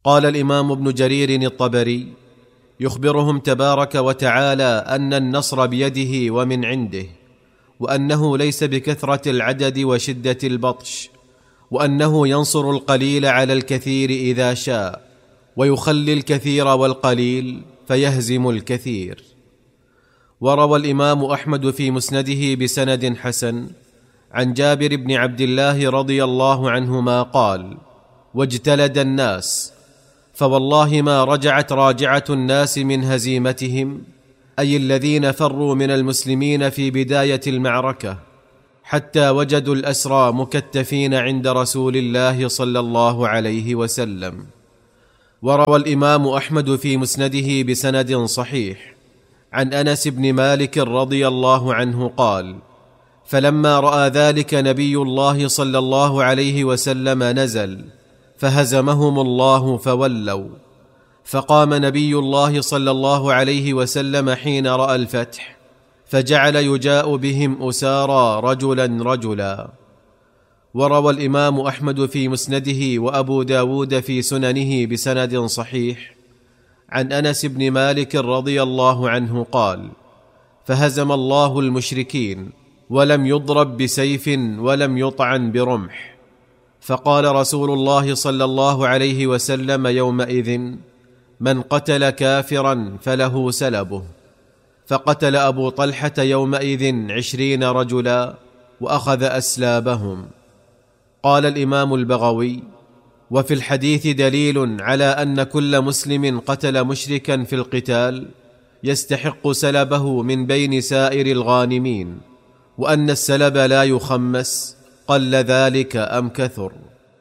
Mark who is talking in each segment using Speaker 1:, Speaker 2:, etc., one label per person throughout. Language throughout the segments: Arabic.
Speaker 1: قال الإمام ابن جرير الطبري يخبرهم تبارك وتعالى أن النصر بيده ومن عنده، وأنه ليس بكثرة العدد وشدة البطش، وأنه ينصر القليل على الكثير إذا شاء، ويخلي الكثير والقليل فيهزم الكثير. وروى الإمام أحمد في مسنده بسند حسن عن جابر بن عبد الله رضي الله عنهما قال: واجتلد الناس، فوالله ما رجعت راجعة الناس من هزيمتهم، أي الذين فروا من المسلمين في بداية المعركة، حتى وجدوا الأسرى مكتفين عند رسول الله صلى الله عليه وسلم. وروى الإمام أحمد في مسنده بسند صحيح عن أنس بن مالك رضي الله عنه قال: فلما رأى ذلك نبي الله صلى الله عليه وسلم نزل فهزمهم الله فولوا، فقام نبي الله صلى الله عليه وسلم حين رأى الفتح، فجعل يجاء بهم أسارى رجلا رجلا. وروى الإمام أحمد في مسنده وأبو داود في سننه بسند صحيح عن أنس بن مالك رضي الله عنه قال: فهزم الله المشركين ولم يضرب بسيف ولم يطعن برمح. فقال رسول الله صلى الله عليه وسلم يومئذ: من قتل كافرا فله سلبه. فقتل أبو طلحة يومئذ 20 رجلا وأخذ أسلابهم. قال الإمام البغوي: وفي الحديث دليل على أن كل مسلم قتل مشركا في القتال يستحق سلبه من بين سائر الغانمين، وأن السلب لا يخمس، قل ذلك أم كثر.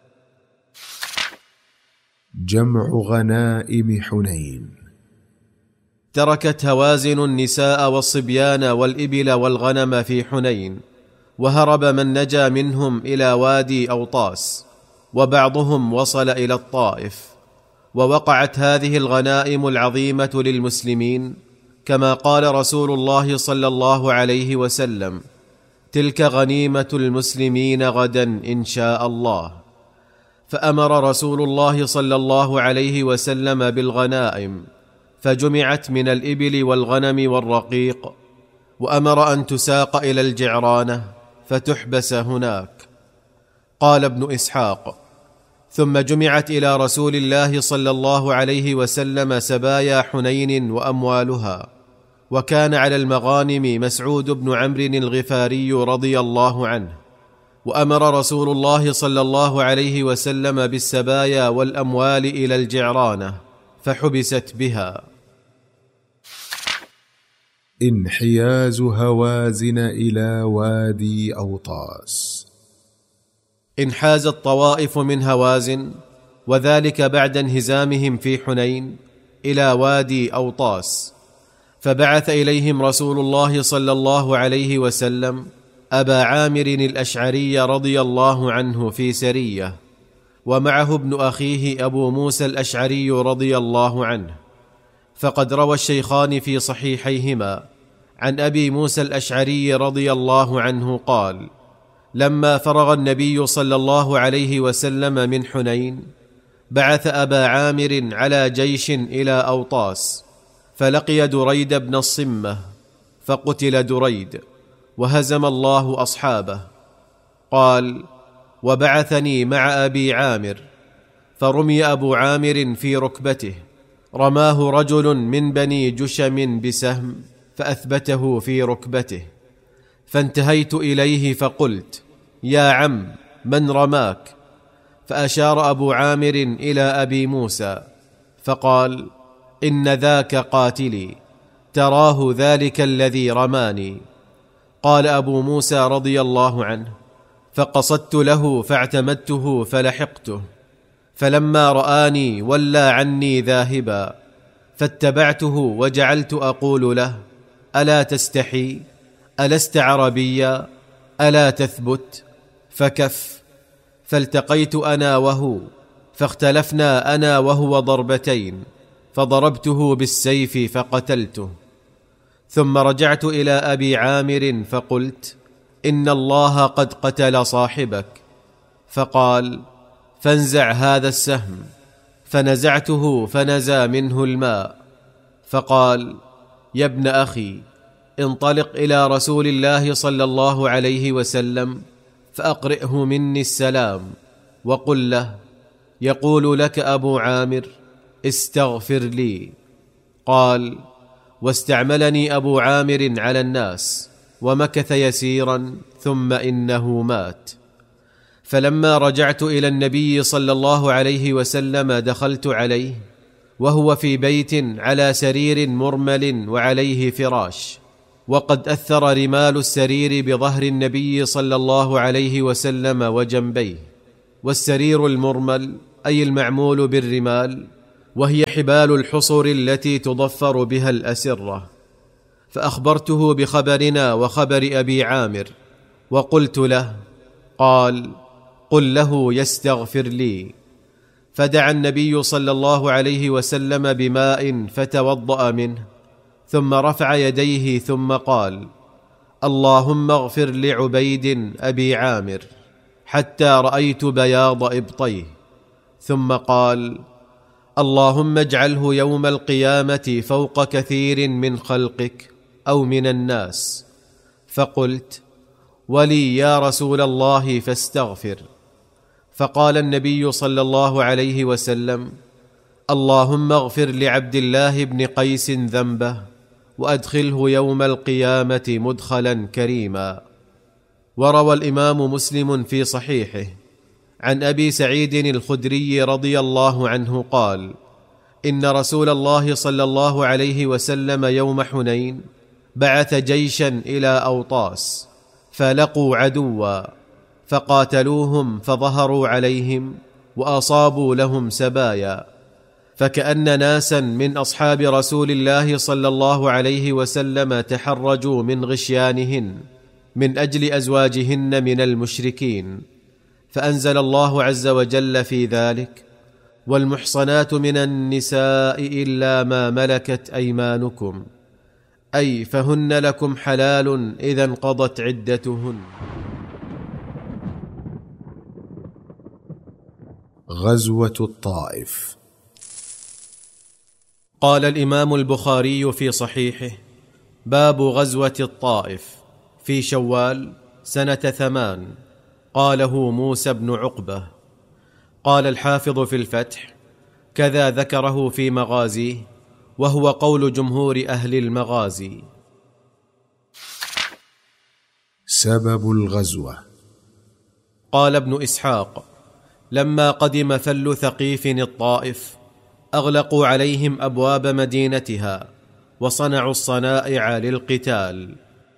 Speaker 2: جمع غنائم حنين.
Speaker 1: تركت هوازن النساء والصبيان والإبل والغنم في حنين، وهرب من نجا منهم إلى وادي أوطاس، وبعضهم وصل إلى الطائف. ووقعت هذه الغنائم العظيمة للمسلمين كما قال رسول الله صلى الله عليه وسلم: تلك غنيمة المسلمين غدا إن شاء الله. فأمر رسول الله صلى الله عليه وسلم بالغنائم، فجمعت من الإبل والغنم والرقيق، وأمر أن تساق إلى الجعرانة فتحبس هناك. قال ابن إسحاق: ثم جمعت إلى رسول الله صلى الله عليه وسلم سبايا حنين وأموالها. وكان على المغانم مسعود بن عمرو الغفاري رضي الله عنه. وأمر رسول الله صلى الله عليه وسلم بالسبايا والأموال إلى الجعرانة فحبست بها.
Speaker 2: انحياز هوازن إلى وادي أوطاس.
Speaker 1: انحازت طوائف من هوازن، وذلك بعد انهزامهم في حنين، إلى وادي أوطاس، فبعث إليهم رسول الله صلى الله عليه وسلم أبا عامر الأشعري رضي الله عنه في سرية، ومعه ابن أخيه أبو موسى الأشعري رضي الله عنه. فقد روى الشيخان في صحيحيهما عن أبي موسى الأشعري رضي الله عنه قال: لما فرغ النبي صلى الله عليه وسلم من حنين بعث أبا عامر على جيش إلى أوطاس، فلقي دريد بن الصمة، فقتل دريد وهزم الله أصحابه. قال: وبعثني مع أبي عامر، فرمي أبو عامر في ركبته، رماه رجل من بني جشم بسهم فأثبته في ركبته، فانتهيت إليه فقلت: يا عم، من رماك؟ فأشار أبو عامر إلى أبي موسى فقال: إن ذاك قاتلي، تراه ذلك الذي رماني. قال أبو موسى رضي الله عنه: فقصدت له فاعتمدته فلحقته، فلما رآني ولى عني ذاهبا، فاتبعته وجعلت أقول له: ألا تستحي؟ ألست عربيا؟ ألا تثبت؟ فكف. فالتقيت أنا وهو، فاختلفنا أنا وهو ضربتين، فضربته بالسيف فقتلته. ثم رجعت إلى أبي عامر فقلت: إن الله قد قتل صاحبك. فقال: فانزع هذا السهم. فنزعته فنزى منه الماء، فقال: يا ابن أخي، انطلق إلى رسول الله صلى الله عليه وسلم فأقرئه مني السلام، وقل له: يقول لك أبو عامر: استغفر لي. قال: واستعملني أبو عامر على الناس، ومكث يسيرا ثم إنه مات. فلما رجعت إلى النبي صلى الله عليه وسلم دخلت عليه وهو في بيت على سرير مرمل وعليه فراش، وقد أثر رمال السرير بظهر النبي صلى الله عليه وسلم وجنبيه. والسرير المرمل أي المعمول بالرمال، وهي حبال الحصر التي تضفر بها الأسرة. فأخبرته بخبرنا وخبر أبي عامر وقلت له. قال: قل له يستغفر لي. فدعا النبي صلى الله عليه وسلم بماء فتوضأ منه، ثم رفع يديه ثم قال: اللهم اغفر لعبيد أبي عامر، حتى رأيت بياض إبطيه. ثم قال: اللهم اجعله يوم القيامة فوق كثير من خلقك أو من الناس. فقلت: ولي يا رسول الله فاستغفر. فقال النبي صلى الله عليه وسلم: اللهم اغفر لعبد الله بن قيس ذنبه، وأدخله يوم القيامة مدخلا كريما. وروى الإمام مسلم في صحيحه عن أبي سعيد الخدري رضي الله عنه قال: إن رسول الله صلى الله عليه وسلم يوم حنين بعث جيشا إلى أوطاس، فلقوا عدوا فقاتلوهم فظهروا عليهم وأصابوا لهم سبايا، فكأن ناسا من أصحاب رسول الله صلى الله عليه وسلم تحرجوا من غشيانهن من أجل أزواجهن من المشركين، فأنزل الله عز وجل في ذلك: والمحصنات من النساء إلا ما ملكت أيمانكم، أي فهن لكم حلال إذا انقضت عدتهن.
Speaker 2: غزوة الطائف.
Speaker 1: قال الإمام البخاري في صحيحه: باب غزوة الطائف في شوال سنة 8. قاله موسى بن عقبة. قال الحافظ في الفتح: كذا ذكره في مغازيه، وهو قول جمهور أهل المغازي.
Speaker 2: سبب الغزوة.
Speaker 1: قال ابن إسحاق: لما قدم فل ثقيف الطائف أغلقوا عليهم أبواب مدينتها وصنعوا الصنائع للقتال.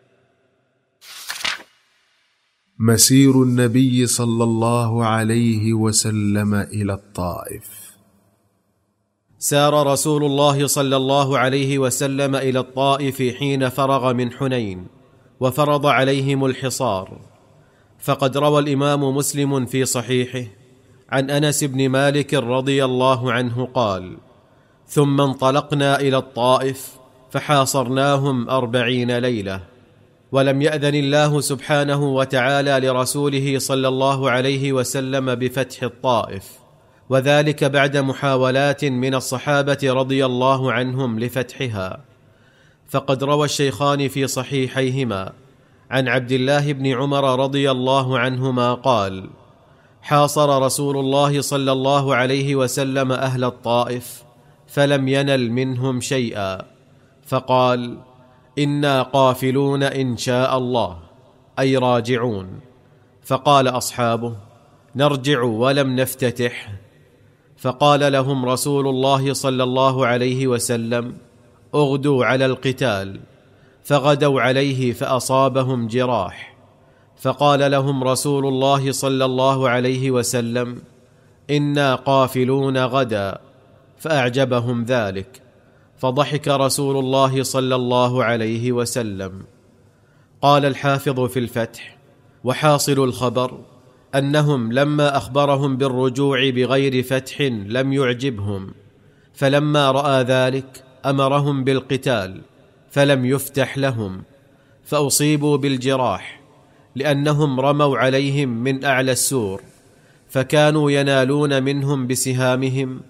Speaker 2: مسير النبي صلى الله عليه وسلم إلى الطائف.
Speaker 1: سار رسول الله صلى الله عليه وسلم إلى الطائف حين فرغ من حنين وفرض عليهم الحصار. فقد روى الإمام مسلم في صحيحه عن أنس بن مالك رضي الله عنه قال: ثم انطلقنا إلى الطائف فحاصرناهم 40 ليلة، ولم يأذن الله سبحانه وتعالى لرسوله صلى الله عليه وسلم بفتح الطائف، وذلك بعد محاولات من الصحابة رضي الله عنهم لفتحها. فقد روى الشيخان في صحيحيهما عن عبد الله بن عمر رضي الله عنهما قال: حاصر رسول الله صلى الله عليه وسلم أهل الطائف فلم ينل منهم شيئا، فقال: إنا قافلون إن شاء الله، أي راجعون. فقال أصحابه: نرجع ولم نفتتح. فقال لهم رسول الله صلى الله عليه وسلم: اغدوا على القتال. فغدوا عليه فأصابهم جراح. فقال لهم رسول الله صلى الله عليه وسلم: إنا قافلون غدا. فأعجبهم ذلك، فضحك رسول الله صلى الله عليه وسلم. قال الحافظ في الفتح: وحاصل الخبر أنهم لما أخبرهم بالرجوع بغير فتح لم يعجبهم، فلما رأى ذلك أمرهم بالقتال، فلم يفتح لهم، فأصيبوا بالجراح، لأنهم رموا عليهم من أعلى السور، فكانوا ينالون منهم بسهامهم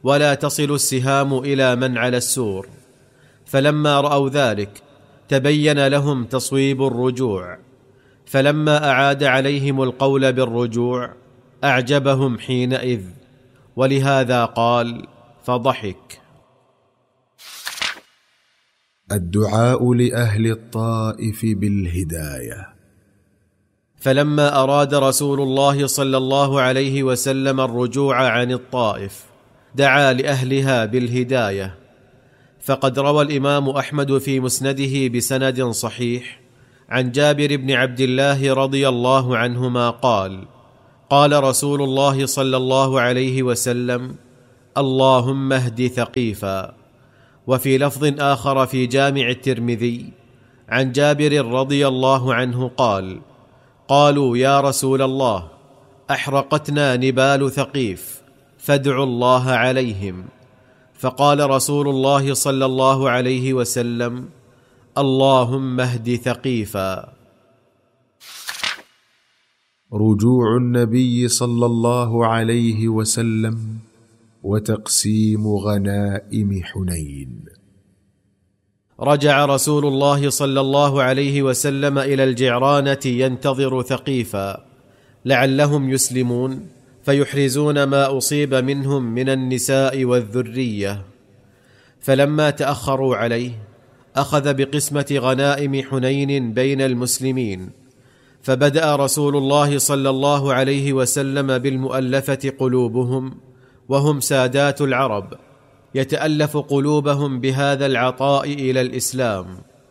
Speaker 1: ولا تصل السهام إلى من على السور. فلما رأوا ذلك تبين لهم تصويب الرجوع، فلما أعاد عليهم القول بالرجوع أعجبهم حينئذ، ولهذا قال: فضحك.
Speaker 2: الدعاء لأهل الطائف بالهداية.
Speaker 1: فلما أراد رسول الله صلى الله عليه وسلم الرجوع عن الطائف دعا لأهلها بالهداية. فقد روى الإمام أحمد في مسنده بسند صحيح عن جابر بن عبد الله رضي الله عنهما قال: قال رسول الله صلى الله عليه وسلم: اللهم اهد ثقيفا. وفي لفظ آخر في جامع الترمذي عن جابر رضي الله عنه قال: قالوا يا رسول الله، أحرقتنا نبال ثقيف، فادعوا الله عليهم. فقال رسول الله صلى الله عليه وسلم: اللهم اهد ثقيفا.
Speaker 2: رجوع النبي صلى الله عليه وسلم وتقسيم غنائم حنين.
Speaker 1: رجع رسول الله صلى الله عليه وسلم إلى الجعرانة ينتظر ثقيفا لعلهم يسلمون فيحرزون ما أصيب منهم من النساء والذرية. فلما تأخروا عليه أخذ بقسمة غنائم حنين بين المسلمين. فبدأ رسول الله صلى الله عليه وسلم بالمؤلفة قلوبهم، وهم سادات العرب، يتألف قلوبهم بهذا العطاء إلى الإسلام.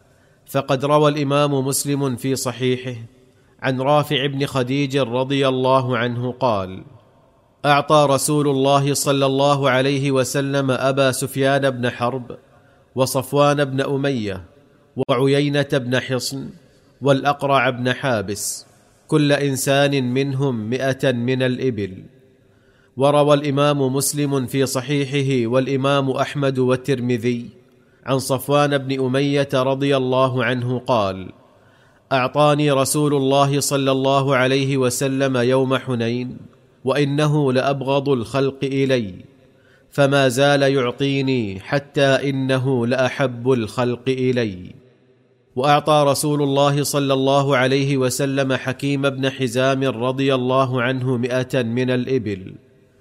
Speaker 1: فقد روى الإمام مسلم في صحيحه عن رافع بن خديج رضي الله عنه قال: أعطى رسول الله صلى الله عليه وسلم أبا سفيان بن حرب وصفوان بن أمية وعيينة بن حصن والأقرع بن حابس كل إنسان منهم 100 من الإبل. وروى الإمام مسلم في صحيحه والإمام أحمد والترمذي عن صفوان بن أمية رضي الله عنه قال: أعطاني رسول الله صلى الله عليه وسلم يوم حنين وإنه لأبغض الخلق إلي، فما زال يعطيني حتى إنه لأحب الخلق إلي. وأعطى رسول الله صلى الله عليه وسلم حكيم بن حزام رضي الله عنه 100 من الإبل.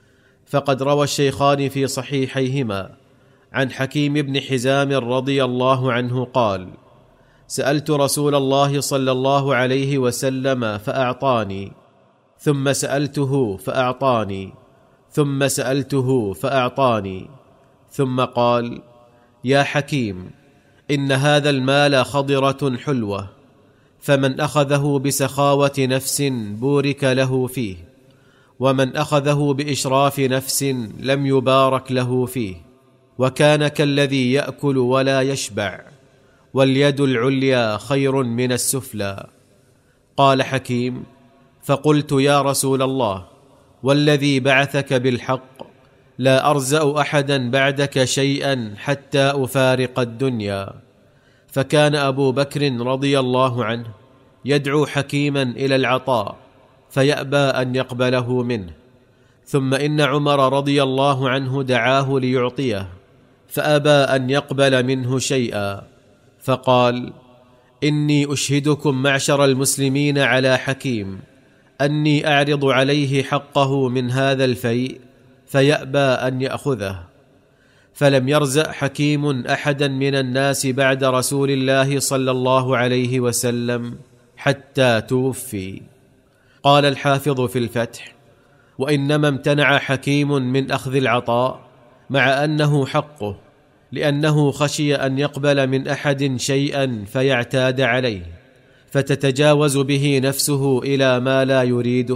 Speaker 1: فقد روى الشيخان في صحيحيهما عن حكيم بن حزام رضي الله عنه قال: سألت رسول الله صلى الله عليه وسلم فأعطاني، ثم سألته فأعطاني، ثم سألته فأعطاني، ثم قال: يا حكيم، إن هذا المال خضرة حلوة، فمن أخذه بسخاوة نفس بورك له فيه، ومن أخذه بإشراف نفس لم يبارك له فيه، وكان كالذي يأكل ولا يشبع، واليد العليا خير من السفلى. قال حكيم: فقلت يا رسول الله، والذي بعثك بالحق لا أرزأ أحدا بعدك شيئا حتى أفارق الدنيا. فكان أبو بكر رضي الله عنه يدعو حكيما إلى العطاء فيأبى أن يقبله منه، ثم إن عمر رضي الله عنه دعاه ليعطيه فأبى أن يقبل منه شيئا، فقال: إني أشهدكم معشر المسلمين على حكيم أني أعرض عليه حقه من هذا الفيء فيأبى أن يأخذه. فلم يرزق حكيم أحدا من الناس بعد رسول الله صلى الله عليه وسلم حتى توفي. قال الحافظ في الفتح: وإنما امتنع حكيم من أخذ العطاء مع أنه حقه، لأنه خشي أن يقبل من أحد شيئا فيعتاد عليه فتتجاوز به نفسه إلى ما لا يريده،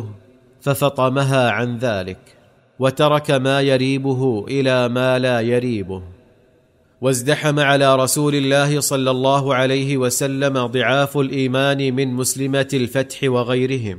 Speaker 1: ففطمها عن ذلك وترك ما يريبه إلى ما لا يريبه. وازدحم على رسول الله صلى الله عليه وسلم ضعاف الإيمان من مسلمة الفتح وغيرهم.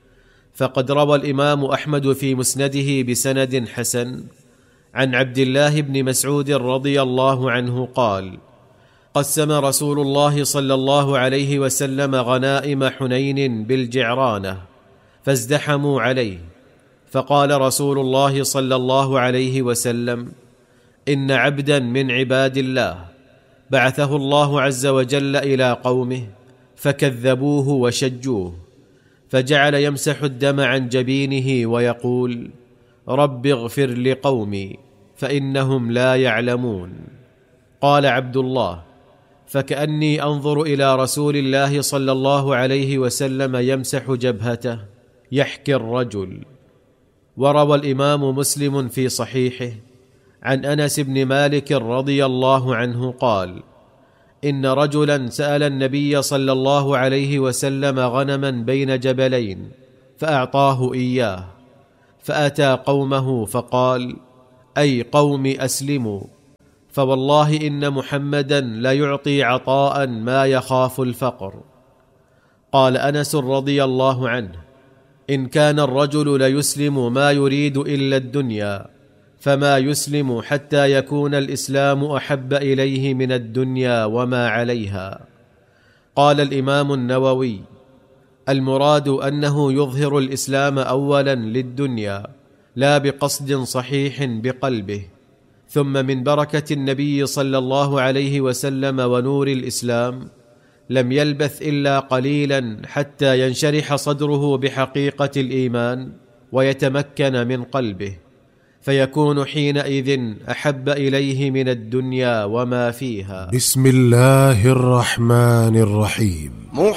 Speaker 1: فقد روى الإمام أحمد في مسنده بسند حسن عن عبد الله بن مسعود رضي الله عنه قال: قسم رسول الله صلى الله عليه وسلم غنائم حنين بالجعرانة، فازدحموا عليه، فقال رسول الله صلى الله عليه وسلم: إن عبدا من عباد الله بعثه الله عز وجل إلى قومه فكذبوه وشجوه، فجعل يمسح الدم عن جبينه ويقول: رب اغفر لقومي فإنهم لا يعلمون. قال عبد الله: فكأني أنظر إلى رسول الله صلى الله عليه وسلم يمسح جبهته يحكي الرجل. وروى الإمام مسلم في صحيحه عن أنس بن مالك رضي الله عنه قال: إن رجلا سأل النبي صلى الله عليه وسلم غنما بين جبلين فأعطاه إياه، فأتى قومه فقال: أي قوم أسلموا، فوالله إن محمدا ليعطي عطاء ما يخاف الفقر. قال أنس رضي الله عنه: إن كان الرجل ليسلم ما يريد إلا الدنيا، فما يسلم حتى يكون الإسلام أحب إليه من الدنيا وما عليها. قال الإمام النووي: المراد أنه يظهر الإسلام أولا للدنيا لا بقصد صحيح بقلبه، ثم من بركة النبي صلى الله عليه وسلم ونور الإسلام لم يلبث إلا قليلا حتى ينشرح صدره بحقيقة الإيمان ويتمكن من قلبه، فيكون حينئذ أحب إليه من الدنيا وما فيها.
Speaker 2: بسم الله الرحمن الرحيم.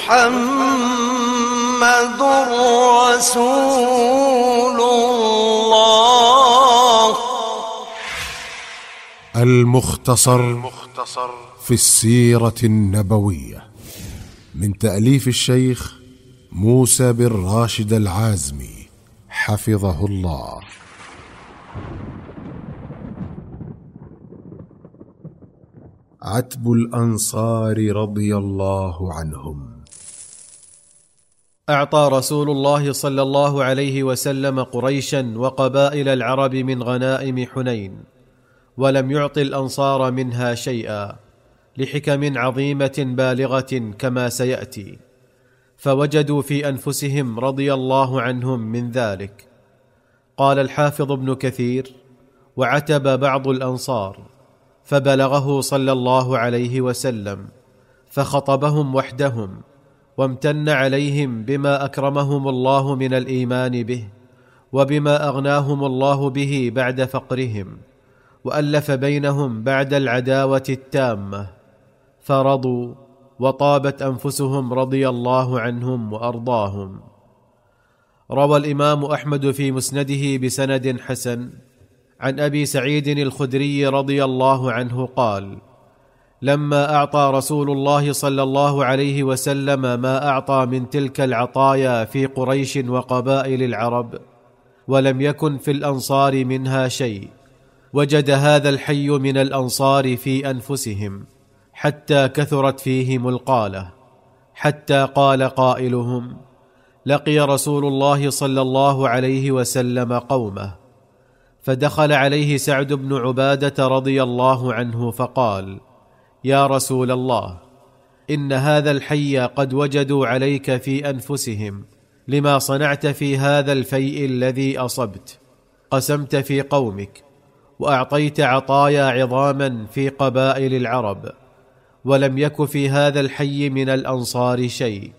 Speaker 3: محمد رسول الله.
Speaker 2: المختصر في السيرة النبوية، من تأليف الشيخ موسى بن راشد العازمي حفظه الله. عتب الأنصار رضي الله عنهم.
Speaker 1: أعطى رسول الله صلى الله عليه وسلم قريشا وقبائل العرب من غنائم حنين، ولم يعط الأنصار منها شيئا لحكم عظيمة بالغة كما سيأتي، فوجدوا في أنفسهم رضي الله عنهم من ذلك. قال الحافظ ابن كثير: وعتب بعض الأنصار فبلغه صلى الله عليه وسلم، فخطبهم وحدهم وامتن عليهم بما أكرمهم الله من الإيمان به، وبما أغناهم الله به بعد فقرهم، وألف بينهم بعد العداوة التامة، فرضوا وطابت أنفسهم رضي الله عنهم وأرضاهم. روى الإمام أحمد في مسنده بسند حسن عن أبي سعيد الخدري رضي الله عنه قال: لما أعطى رسول الله صلى الله عليه وسلم ما أعطى من تلك العطايا في قريش وقبائل العرب، ولم يكن في الأنصار منها شيء، وجد هذا الحي من الأنصار في أنفسهم حتى كثرت فيهم القالة، حتى قال قائلهم: لقي رسول الله صلى الله عليه وسلم قومه، فدخل عليه سعد بن عبادة رضي الله عنه فقال: يا رسول الله، إن هذا الحي قد وجدوا عليك في أنفسهم لما صنعت في هذا الفيء الذي أصبت، قسمت في قومك وأعطيت عطايا عظاما في قبائل العرب، ولم يك في هذا الحي من الأنصار شيء.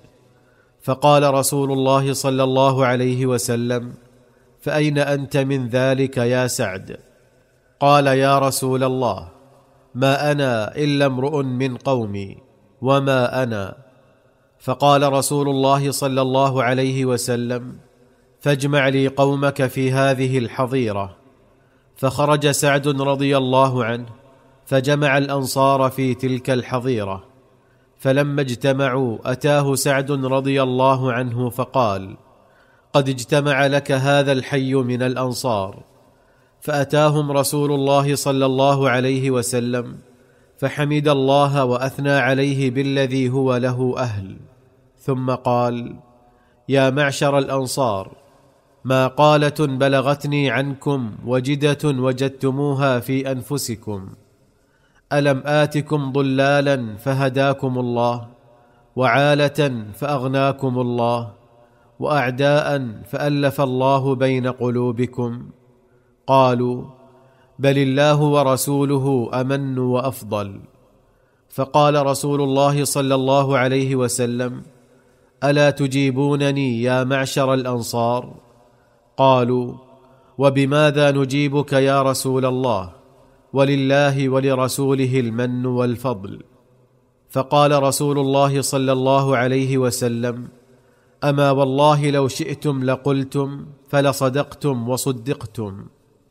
Speaker 1: فقال رسول الله صلى الله عليه وسلم: فأين أنت من ذلك يا سعد؟ قال: يا رسول الله، ما أنا إلا امرؤ من قومي، وما أنا. فقال رسول الله صلى الله عليه وسلم: فاجمع لي قومك في هذه الحظيرة. فخرج سعد رضي الله عنه فجمع الأنصار في تلك الحظيرة، فلما اجتمعوا أتاه سعد رضي الله عنه فقال: قد اجتمع لك هذا الحي من الأنصار. فأتاهم رسول الله صلى الله عليه وسلم فحمد الله وأثنى عليه بالذي هو له أهل، ثم قال: يا معشر الأنصار، ما قالة بلغتني عنكم وجدة وجدتموها في أنفسكم. ألم آتكم ضلالا فهداكم الله، وعالة فأغناكم الله، وأعداء فألف الله بين قلوبكم؟ قالوا: بل الله ورسوله أمن وأفضل. فقال رسول الله صلى الله عليه وسلم: ألا تجيبونني يا معشر الأنصار؟ قالوا: وبماذا نجيبك يا رسول الله؟ ولله ولرسوله المن والفضل. فقال رسول الله صلى الله عليه وسلم: أما والله لو شئتم لقلتم، فلصدقتم وصدقتم.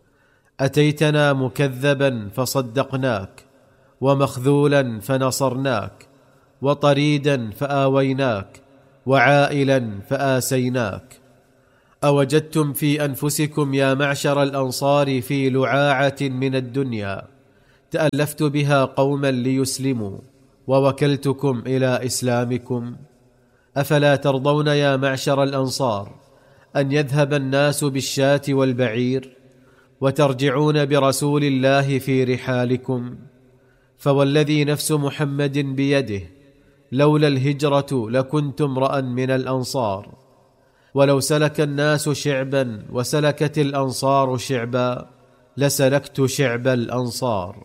Speaker 1: أتيتنا مكذبا فصدقناك، ومخذولا فنصرناك، وطريدا فآويناك، وعائلا فآسيناك. أوجدتم في أنفسكم يا معشر الأنصار في لعاعة من الدنيا تألفت بها قوما ليسلموا، ووكلتكم إلى إسلامكم؟ أفلا ترضون يا معشر الأنصار أن يذهب الناس بالشاة والبعير، وترجعون برسول الله في رحالكم؟ فوالذي نفس محمد بيده لولا الهجرة لكنت امرأ من الأنصار، ولو سلك الناس شعبا وسلكت الأنصار شعبا لسلكت شعب الأنصار.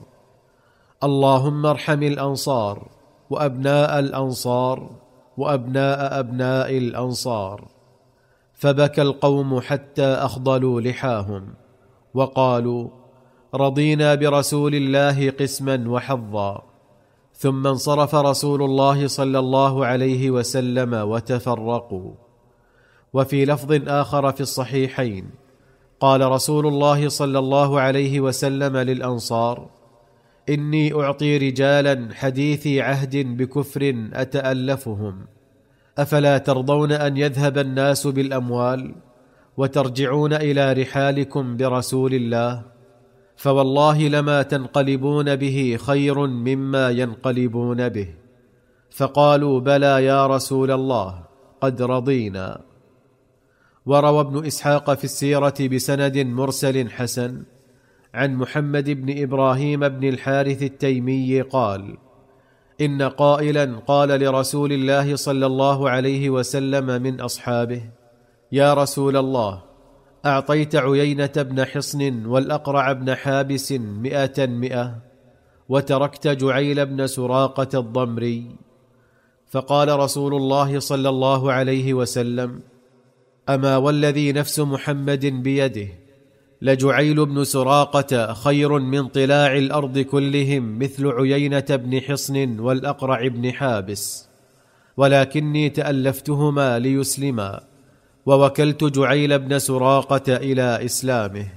Speaker 1: اللهم ارحم الأنصار وأبناء الأنصار وأبناء أبناء الأنصار. فبكى القوم حتى أخضلوا لحاهم وقالوا: رضينا برسول الله قسما وحظا. ثم انصرف رسول الله صلى الله عليه وسلم وتفرقوا. وفي لفظ آخر في الصحيحين قال رسول الله صلى الله عليه وسلم للأنصار: إني أعطي رجالا حديثي عهد بكفر أتألفهم، أفلا ترضون أن يذهب الناس بالأموال وترجعون إلى رحالكم برسول الله؟ فوالله لما تنقلبون به خير مما ينقلبون به. فقالوا: بلى يا رسول الله، قد رضينا. وروى ابن إسحاق في السيرة بسند مرسل حسن عن محمد بن إبراهيم بن الحارث التيمي قال: إن قائلا قال لرسول الله صلى الله عليه وسلم من أصحابه: يا رسول الله، أعطيت عيينة بن حصن والأقرع بن حابس 100 وتركت جعيل بن سراقة الضمري. فقال رسول الله صلى الله عليه وسلم: أما والذي نفس محمد بيده لجعيل بن سراقة خير من طلاع الأرض كلهم مثل عيينة بن حصن والأقرع بن حابس، ولكني تألفتهما ليسلما، ووكلت جعيل بن سراقة إلى إسلامه.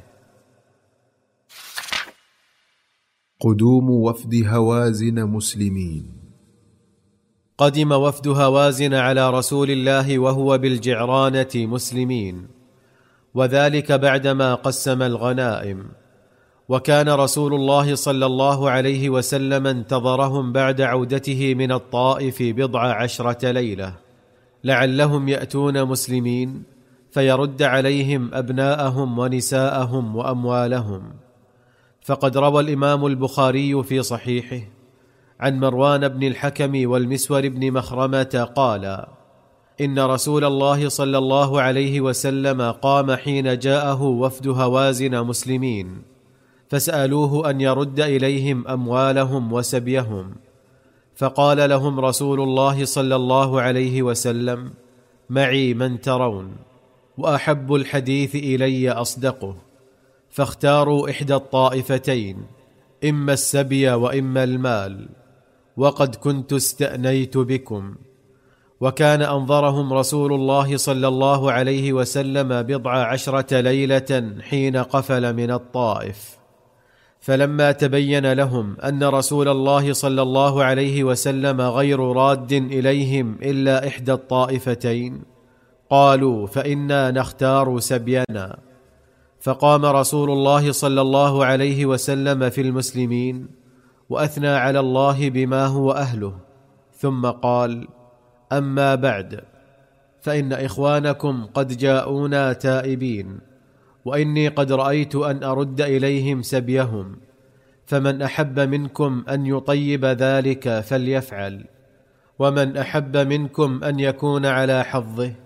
Speaker 2: قدوم وفد هوازن مسلمين.
Speaker 1: قدم وفد هوازن على رسول الله وهو بالجعرانة مسلمين، وذلك بعدما قسم الغنائم. وكان رسول الله صلى الله عليه وسلم انتظرهم بعد عودته من الطائف 14 ليلة لعلهم يأتون مسلمين، فيرد عليهم أبناءهم ونساءهم وأموالهم. فقد روى الإمام البخاري في صحيحه عن مروان بن الحكم والمسور بن مخرمة قال: إن رسول الله صلى الله عليه وسلم قام حين جاءه وفد هوازن مسلمين، فسألوه أن يرد إليهم أموالهم وسبيهم، فقال لهم رسول الله صلى الله عليه وسلم: معي من ترون، وأحب الحديث إلي أصدقه، فاختاروا إحدى الطائفتين، إما السبي وإما المال، وقد كنت استأنيت بكم. وكان أنظرهم رسول الله صلى الله عليه وسلم 14 ليلة حين قفل من الطائف. فلما تبين لهم أن رسول الله صلى الله عليه وسلم غير راد إليهم إلا إحدى الطائفتين، قالوا: فإنا نختار سبينا. فقام رسول الله صلى الله عليه وسلم في المسلمين وأثنى على الله بما هو أهله، ثم قال: أما بعد، فإن إخوانكم قد جاءونا تائبين، وإني قد رأيت أن أرد إليهم سبيهم، فمن أحب منكم أن يطيب ذلك فليفعل، ومن أحب منكم أن يكون على حظه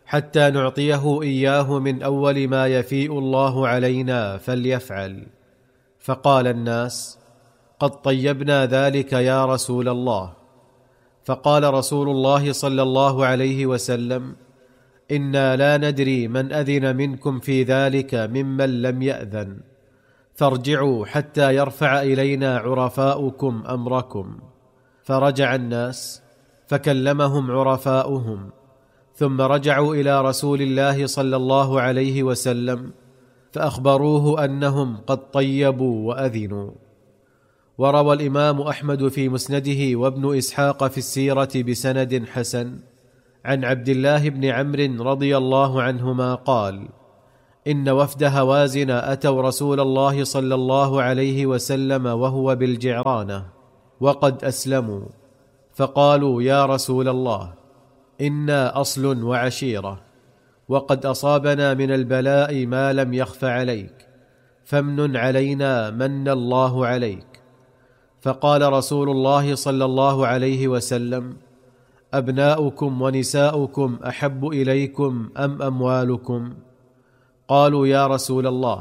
Speaker 1: حتى نعطيه إياه من أول ما يفيء الله علينا فليفعل. فقال الناس: قد طيبنا ذلك يا رسول الله. فقال رسول الله صلى الله عليه وسلم: إنا لا ندري من أذن منكم في ذلك ممن لم يأذن، فارجعوا حتى يرفع إلينا عرفاؤكم أمركم. فرجع الناس فكلمهم عرفاؤهم، ثم رجعوا إلى رسول الله صلى الله عليه وسلم فأخبروه أنهم قد طيبوا وأذنوا. وروى الإمام أحمد في مسنده وابن إسحاق في السيرة بسند حسن عن عبد الله بن عمرو رضي الله عنهما قال: إن وفد هوازن أتوا رسول الله صلى الله عليه وسلم وهو بالجعرانة وقد أسلموا، فقالوا: يا رسول الله، إنا أصل وعشيرة، وقد أصابنا من البلاء ما لم يخف عليك، فامنن علينا من الله عليك. فقال رسول الله صلى الله عليه وسلم: أبناؤكم ونساؤكم أحب إليكم أم أموالكم؟ قالوا: يا رسول الله،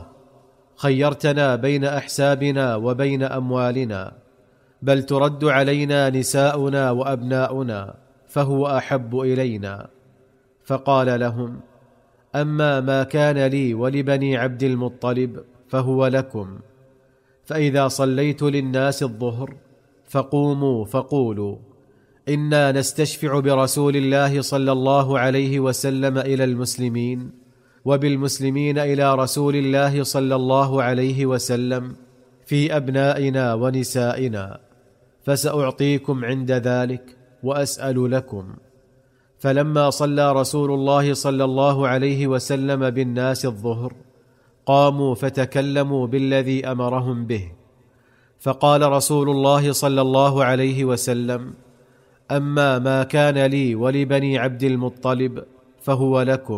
Speaker 1: خيرتنا بين أحسابنا وبين أموالنا، بل ترد علينا نساؤنا وأبناؤنا، فهو أحب إلينا. فقال لهم: أما ما كان لي ولبني عبد المطلب فهو لكم. فإذا صليت للناس الظهر فقوموا فقولوا: إنا نستشفع برسول الله صلى الله عليه وسلم إلى المسلمين، وبالمسلمين إلى رسول الله صلى الله عليه وسلم في أبنائنا ونسائنا، فسأعطيكم عند ذلك وأسأل لكم. فلما صلى رسول الله صلى الله عليه وسلم بالناس الظهر قاموا فتكلموا بالذي أمرهم به. فقال رسول الله صلى الله عليه وسلم: أما ما كان لي ولبني عبد المطلب فهو لكم.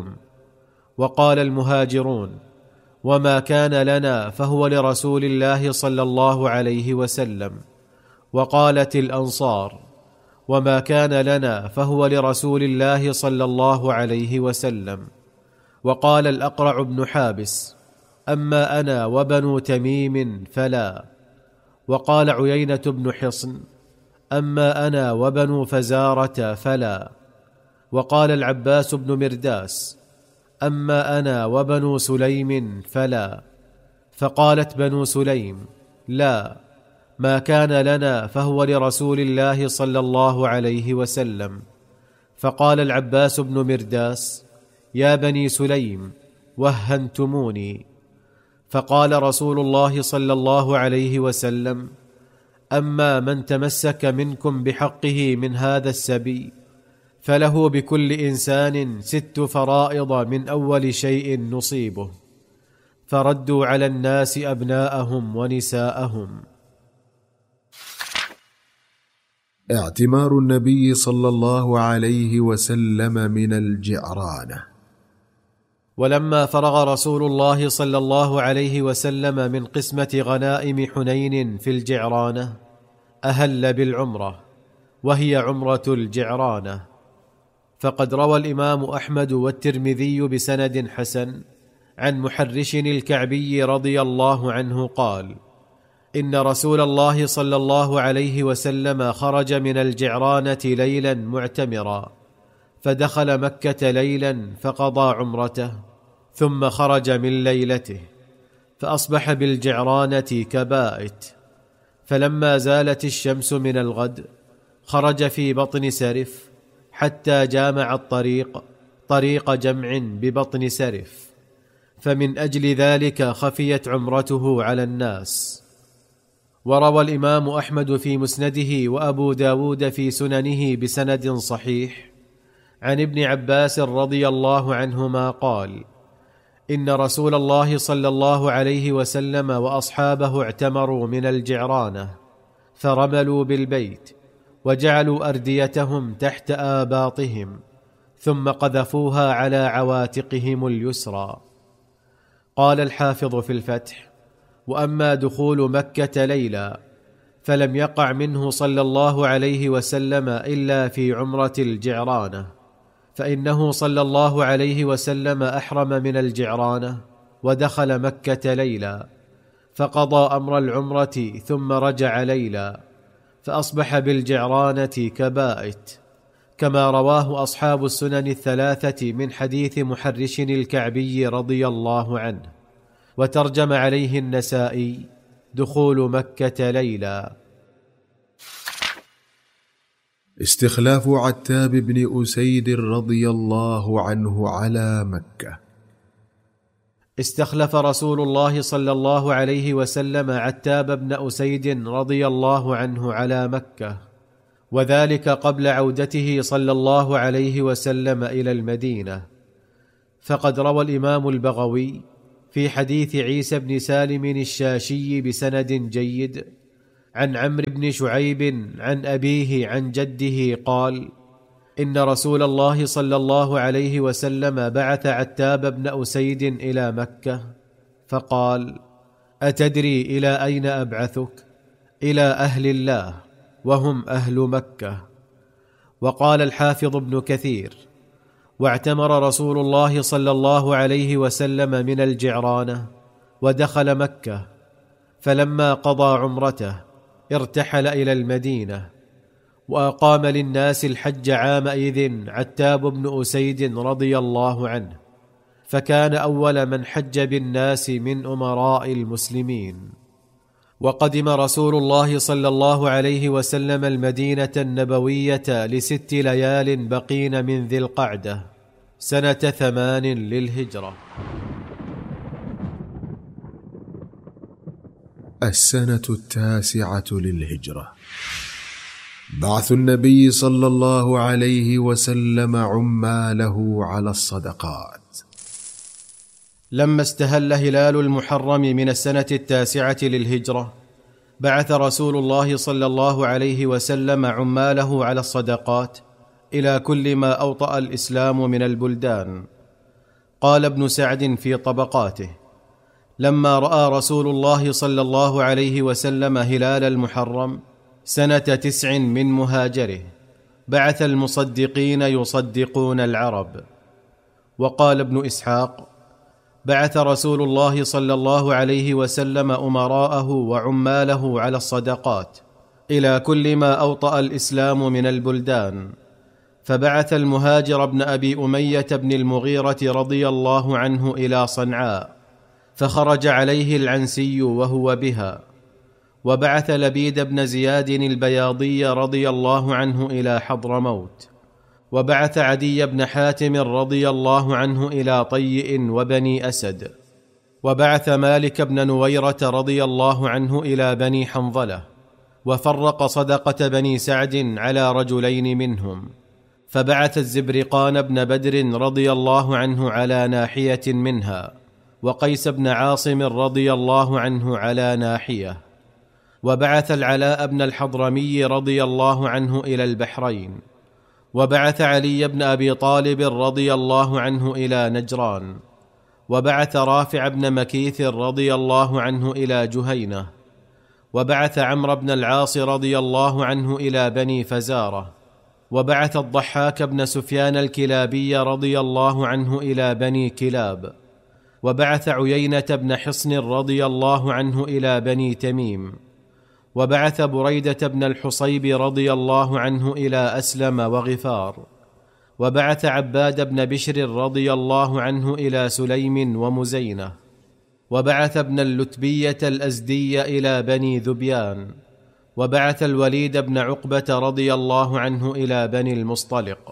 Speaker 1: وقال المهاجرون: وما كان لنا فهو لرسول الله صلى الله عليه وسلم. وقالت الأنصار: وما كان لنا فهو لرسول الله صلى الله عليه وسلم. وقال الأقرع بن حابس: أما أنا وبنو تميم فلا. وقال عيينة بن حصن: أما أنا وبنو فزارة فلا. وقال العباس بن مرداس: أما أنا وبنو سليم فلا. فقالت بنو سليم: لا، ما كان لنا فهو لرسول الله صلى الله عليه وسلم. فقال العباس بن مرداس: يا بني سليم، وهنتموني. فقال رسول الله صلى الله عليه وسلم: أما من تمسك منكم بحقه من هذا السبي فله بكل إنسان 6 فرائض من أول شيء نصيبه. فردوا على الناس أبناءهم ونساءهم.
Speaker 2: اعتمار النبي صلى الله عليه وسلم من الجعرانة.
Speaker 1: ولما فرغ رسول الله صلى الله عليه وسلم من قسمة غنائم حنين في الجعرانة أهل بالعمرة، وهي عمرة الجعرانة. فقد روى الإمام أحمد والترمذي بسند حسن عن محرش الكعبي رضي الله عنه قال: إن رسول الله صلى الله عليه وسلم خرج من الجعرانة ليلا معتمرا، فدخل مكة ليلا فقضى عمرته، ثم خرج من ليلته فأصبح بالجعرانة كبائت. فلما زالت الشمس من الغد خرج في بطن سرف حتى جامع الطريق طريق جمع ببطن سرف، فمن أجل ذلك خفيت عمرته على الناس. وروى الإمام أحمد في مسنده وأبو داود في سننه بسند صحيح عن ابن عباس رضي الله عنهما قال: إن رسول الله صلى الله عليه وسلم وأصحابه اعتمروا من الجعرانة، فرملوا بالبيت وجعلوا أرديتهم تحت آباطهم، ثم قذفوها على عواتقهم اليسرى. قال الحافظ في الفتح: وأما دخول مكة ليلا فلم يقع منه صلى الله عليه وسلم إلا في عمرة الجعرانة، فإنه صلى الله عليه وسلم أحرم من الجعرانة ودخل مكة ليلا، فقضى أمر العمرة ثم رجع ليلا، فأصبح بالجعرانة كبائت، كما رواه أصحاب السنن الثلاثة من حديث محرش الكعبي رضي الله عنه. وترجم عليه النسائي: دخول مكة ليلا.
Speaker 2: استخلاف عتاب بن أسيد رضي الله عنه على مكة.
Speaker 1: استخلف رسول الله صلى الله عليه وسلم عتاب بن أسيد رضي الله عنه على مكة، وذلك قبل عودته صلى الله عليه وسلم إلى المدينة. فقد روى الإمام البغوي في حديث عيسى بن سالم الشاشي بسند جيد عن عمرو بن شعيب عن أبيه عن جده قال: إن رسول الله صلى الله عليه وسلم بعث عتاب بن أسيد إلى مكة، فقال: أتدري إلى أين أبعثك؟ إلى أهل الله وهم أهل مكة. وقال الحافظ ابن كثير: واعتمر رسول الله صلى الله عليه وسلم من الجعرانة ودخل مكة، فلما قضى عمرته ارتحل إلى المدينة، وأقام للناس الحج عامئذ عتاب بن أسيد رضي الله عنه، فكان أول من حج بالناس من أمراء المسلمين. وقدم رسول الله صلى الله عليه وسلم المدينة النبوية ل6 ليال بقين من ذي القعدة سنة 8 للهجرة.
Speaker 2: السنة 9 للهجرة. بعث النبي صلى الله عليه وسلم عماله على الصدقات.
Speaker 1: لما استهل هلال المحرم من السنة 9 للهجرة، بعث رسول الله صلى الله عليه وسلم عماله على الصدقات إلى كل ما أوطأ الإسلام من البلدان. قال ابن سعد في طبقاته: لما رأى رسول الله صلى الله عليه وسلم هلال المحرم سنة 9 من مهاجره، بعث المصدقين يصدقون العرب. وقال ابن إسحاق: بعث رسول الله صلى الله عليه وسلم أمراءه وعماله على الصدقات إلى كل ما أوطأ الإسلام من البلدان، فبعث المهاجر بن أبي أمية بن المغيرة رضي الله عنه إلى صنعاء، فخرج عليه العنسي وهو بها، وبعث لبيد بن زياد البياضي رضي الله عنه إلى حضرموت، وبعث عدي بن حاتم رضي الله عنه إلى طيء وبني أسد، وبعث مالك بن نويرة رضي الله عنه إلى بني حنظلة، وفرق صدقة بني سعد على رجلين منهم، فبعث الزبرقان بن بدر رضي الله عنه على ناحية منها، وقيس بن عاصم رضي الله عنه على ناحية، وبعث العلاء بن الحضرمي رضي الله عنه إلى البحرين، وبعث علي بن أبي طالب رضي الله عنه إلى نجران، وبعث رافع بن مكيث رضي الله عنه إلى جهينة، وبعث عمرو بن العاص رضي الله عنه إلى بني فزارة، وبعث الضحاك بن سفيان الكلابي رضي الله عنه إلى بني كلاب، وبعث عيينة بن حصن رضي الله عنه إلى بني تميم، وبعث بريدة بن الحصيب رضي الله عنه إلى أسلم وغفار، وبعث عباد بن بشر رضي الله عنه إلى سليم ومزينة، وبعث ابن اللتبية الأزدي إلى بني ذبيان، وبعث الوليد بن عقبة رضي الله عنه إلى بني المصطلق.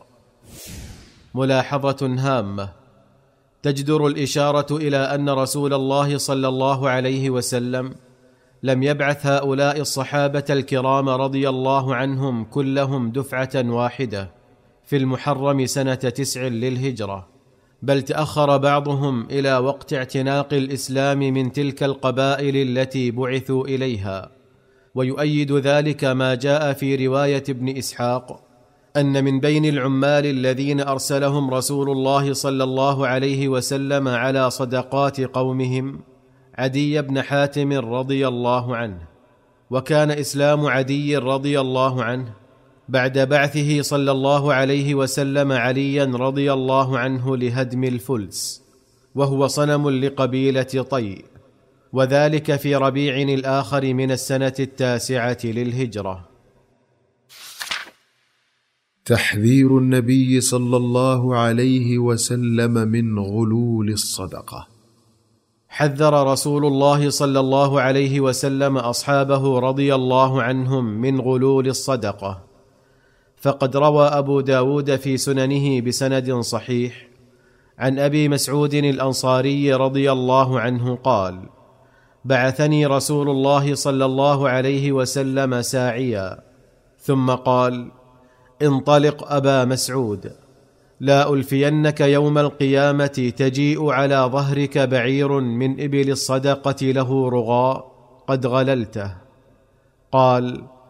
Speaker 1: ملاحظة هامة: تجدر الإشارة إلى أن رسول الله صلى الله عليه وسلم لم يبعث هؤلاء الصحابة الكرام رضي الله عنهم كلهم دفعة واحدة في المحرم سنة 9 للهجرة، بل تأخر بعضهم إلى وقت اعتناق الإسلام من تلك القبائل التي بعثوا إليها. ويؤيد ذلك ما جاء في رواية ابن إسحاق أن من بين العمال الذين أرسلهم رسول الله صلى الله عليه وسلم على صدقات قومهم عدي بن حاتم رضي الله عنه. وكان إسلام عدي رضي الله عنه بعد بعثه صلى الله عليه وسلم عليا رضي الله عنه لهدم الفلس، وهو صنم لقبيلة طي، وذلك في ربيع الآخر من السنة 9 للهجرة.
Speaker 2: تحذير النبي صلى الله عليه وسلم من غلول الصدقة.
Speaker 1: حذر رسول الله صلى الله عليه وسلم أصحابه رضي الله عنهم من غلول الصدقة، فقد روى أبو داود في سننه بسند صحيح عن أبي مسعود الأنصاري رضي الله عنه قال: بعثني رسول الله صلى الله عليه وسلم ساعيا، ثم قال: انطلق أبا مسعود، لا ألفينك يوم القيامة تجيء على ظهرك بعير من إبل الصدقة له رغاء قد غللته. قال: